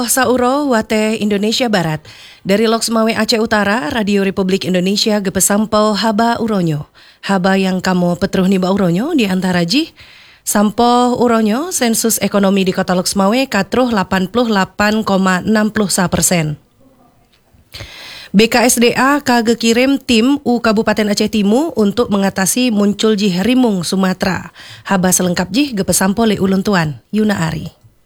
Sampoh sauro wate Indonesia Barat. Dari Loksmawe Aceh Utara, Radio Republik Indonesia gepe sampo haba uronyo. Haba yang kamu petruh niba uronyo di antara jih. Sampo uronyo sensus ekonomi di kota Loksmawe katruh 88,60%. BKSDA kage kirim tim U Kabupaten Aceh Timur untuk mengatasi muncul jih rimung Sumatera. Haba selengkap jih gepe sampo le ulun tuan, Yuna Ari.